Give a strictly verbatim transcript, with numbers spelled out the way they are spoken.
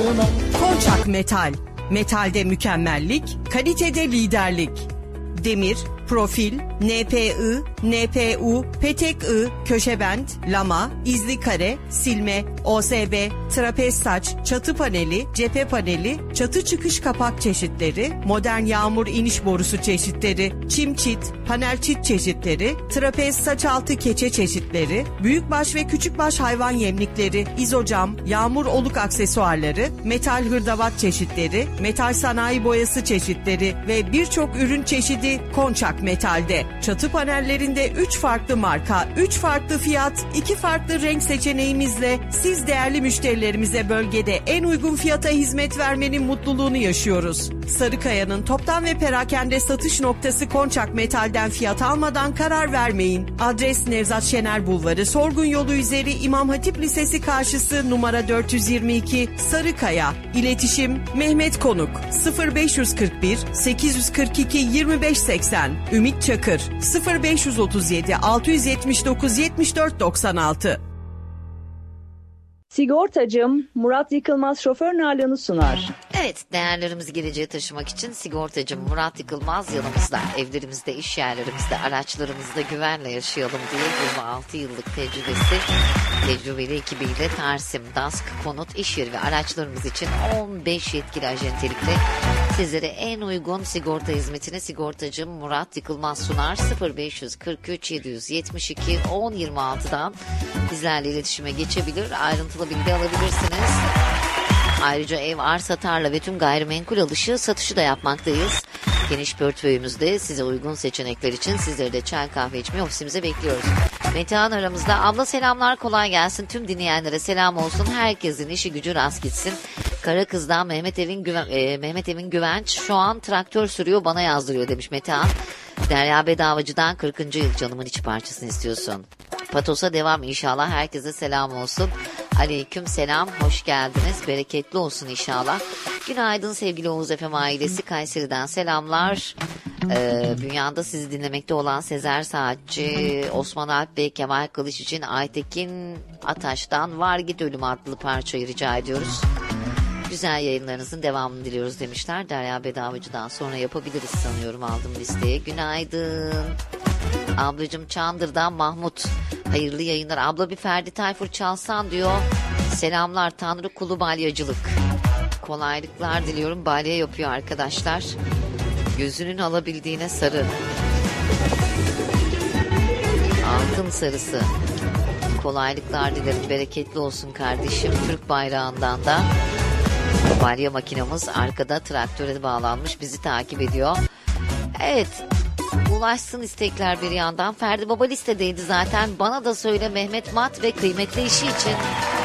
Konçak Metal. Metalde mükemmellik, kalitede liderlik. Demir, profil, N P I, N P U, petek I, köşebent, lama, izli kare, silme, O S B, trapez saç, çatı paneli, cephe paneli, çatı çıkış kapak çeşitleri, modern yağmur iniş borusu çeşitleri, çim çit, panel çit çeşitleri, trapez saç altı keçe çeşitleri, büyükbaş ve küçükbaş hayvan yemlikleri, izocam, yağmur oluk aksesuarları, metal hırdavat çeşitleri, metal sanayi boyası çeşitleri ve birçok ürün çeşidi Konçak Metal'de. Çatı panellerinde üç farklı marka, üç farklı fiyat, iki farklı renk seçeneğimizle siz değerli müşterilerimize bölgede en uygun fiyata hizmet vermenin mutluluğunu yaşıyoruz. Sarıkaya'nın toptan ve perakende satış noktası Konçak Metal'den fiyat almadan karar vermeyin. Adres Nevzat Şener Bulvarı, Sorgun Yolu üzeri İmam Hatip Lisesi karşısı numara dört yüz yirmi iki Sarıkaya. İletişim Mehmet Konuk sıfır beş kırk bir sekiz kırk iki yirmi beş seksen. Ümit Çakır sıfır beş otuz yedi altı yetmiş dokuz yetmiş dört doksan altı. Sigortacım Murat Yıkılmaz şoför narlığını sunar. Evet, değerlerimizi geleceğe taşımak için sigortacım Murat Yıkılmaz yanımızda. Evlerimizde, iş yerlerimizde, araçlarımızda güvenle yaşayalım diye yirmi altı yıllık tecrübesi, tecrübeli ekibiyle Tarsim, Dask, Konut, iş yeri ve araçlarımız için on beş yetkili acentelikle sizlere en uygun sigorta hizmetini sigortacım Murat Yıkılmaz sunar. sıfır beş kırk üç yedi yetmiş iki on yirmi altıdan bizlerle iletişime geçebilir, ayrıntılı bilgi alabilirsiniz. Ayrıca ev, arsa, tarla ve tüm gayrimenkul alışı, satışı da yapmaktayız. Geniş portföyümüzde size uygun seçenekler için sizleri de çay kahve içmeye ofisimize bekliyoruz. Metehan aramızda. Abla selamlar, kolay gelsin. Tüm dinleyenlere selam olsun. Herkesin işi gücü rast gitsin. Karakız'dan Mehmet Evin, Güven, e, Mehmet Evin Güvenç şu an traktör sürüyor, bana yazdırıyor demiş Metehan. Derya Bedavacı'dan kırkıncı yıl canımın iç parçasını istiyorsun. Patos'a devam inşallah. Herkese selam olsun. Aleyküm selam. Hoş geldiniz. Bereketli olsun inşallah. Günaydın sevgili Oğuz F M ailesi. Kayseri'den selamlar. Ee, Bünyan'da sizi dinlemekte olan Sezer Saatçi, Osman Alp Bey, Kemal Kılıç için Aytekin Ataş'tan Var Git Ölüm adlı parçayı rica ediyoruz. Güzel yayınlarınızın devamını diliyoruz demişler. Derya Bedavacı'dan sonra yapabiliriz sanıyorum, aldım listeye. Günaydın. Ablacığım Çandır'dan Mahmut. Hayırlı yayınlar. Abla bir Ferdi Tayfur çalsan diyor. Selamlar, Tanrı kulu balyacılık. Kolaylıklar diliyorum. Balya yapıyor arkadaşlar. Gözünün alabildiğine sarı. Altın sarısı. Kolaylıklar dilerim. Bereketli olsun kardeşim. Türk bayrağından da. Balya makinamız arkada traktöre bağlanmış, bizi takip ediyor. Evet, ulaşsın istekler bir yandan. Ferdi Baba listedeydi zaten. Bana da söyle Mehmet Mat ve kıymetli işi için.